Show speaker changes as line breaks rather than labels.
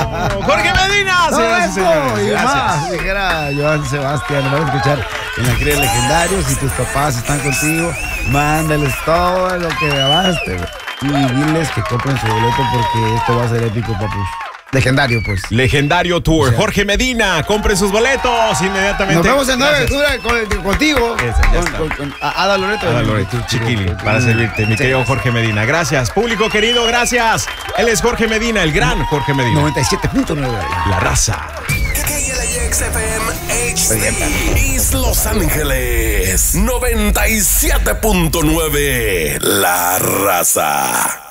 Jorge Medina, señoras y señores.
Y
Gracias.
más, dijera Joan Sebastián, nos van a escuchar en la cría de legendarios. Si tus papás están contigo, mándales todo lo que grabaste, güey. Y diles que compren su boleto porque esto va a ser épico, papus. Legendario, pues.
Legendario Tour.
O sea,
Jorge Medina, compre sus boletos inmediatamente.
Nos vemos en 9 de
Gracias.
octubre contigo.
Esa, ya está.
Con Ada Loreto.
Ada Loreto, Chiquili, para servirte, mi querido Jorge Medina. Gracias, público querido, gracias. Él es Jorge Medina, el gran Jorge Medina.
97.9.
La raza.
KLXFM HD East Los Ángeles 97.9 La Raza.